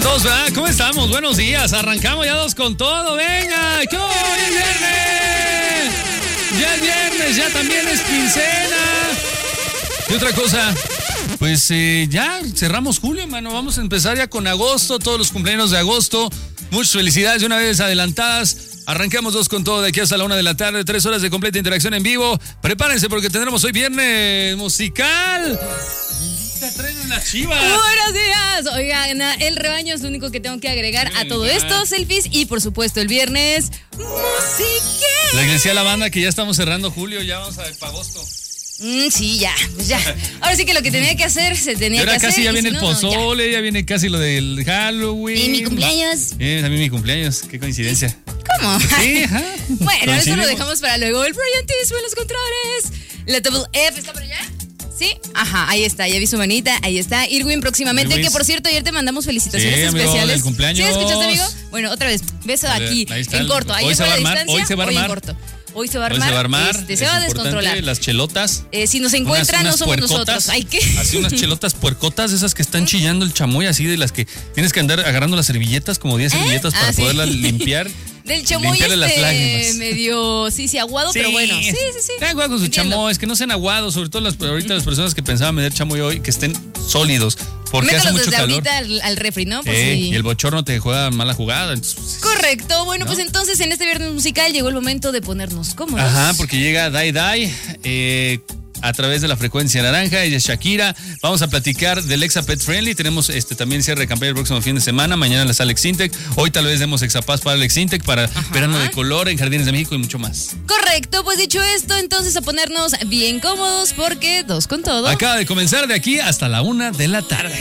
Dos, ¿verdad? ¿Cómo estamos? Buenos días. Arrancamos ya dos con todo. Venga, ¿qué hoy es viernes? Ya es viernes, ya también es quincena. Y otra cosa, pues ya cerramos julio, mano. Vamos a empezar ya con agosto, todos los cumpleaños de agosto. Muchas felicidades de una vez adelantadas. Arrancamos dos con todo de aquí hasta la 1 de la tarde, 3 horas de completa interacción en vivo. Prepárense porque tendremos hoy viernes musical. Traen unas chivas. Buenos días. Oigan, el rebaño es lo único que tengo que agregar a todo esto. Selfies y por supuesto el viernes musical. Les decía a la banda que ya estamos cerrando julio, ya vamos a ver para agosto. Sí, ya, pues ya. Ahora sí que lo que tenía que hacer, se tenía que hacer. Ahora casi ya viene el pozole, ya viene casi lo del Halloween. Y mi cumpleaños. También mi cumpleaños, qué coincidencia. ¿Cómo? Sí, ajá. Bueno, eso lo dejamos para luego. El brillantísimo en los controles. La Double F está por allá. ¿Sí? Ajá, ahí está, ya vi su manita, ahí está. Irwin próximamente, que por cierto, ayer te mandamos felicitaciones especiales. Amigo, del cumpleaños. ¿Sí escuchaste, amigo? Bueno, otra vez, beso aquí, en corto. Ahí se va a armar, hoy se va a armar. En corto. Hoy se va a armar. Se va a descontrolar. Las chelotas. Si nos encuentran, no somos nosotros. Hay que. Así unas chelotas puercotas, esas que están chillando el chamoy, así de las que tienes que andar agarrando las servilletas, como 10 servilletas para poderlas limpiar. Del chamoy medio, sí, aguado, sí, pero bueno. Sí. Ten aguado con su chamoy, es que no sean aguados, sobre todo ahorita las personas que pensaban meter chamoy hoy, que estén sólidos, porque hace mucho calor. Ahorita al refri, ¿no? Y el bochorno te juega mala jugada. Entonces, correcto, bueno, ¿no? Pues entonces en este viernes musical llegó el momento de ponernos cómodos. Ajá, porque llega Dai a través de la frecuencia naranja, ella es Shakira. Vamos a platicar del Exa Pet Friendly. Tenemos también cierre de campaña el próximo fin de semana. Mañana las Alex Intec. Hoy tal vez demos Exapaz para Alex Intec, para verano de color en Jardines de México y mucho más. Correcto, pues dicho esto, entonces a ponernos bien cómodos porque dos con todo. Acaba de comenzar de aquí hasta la 1 de la tarde.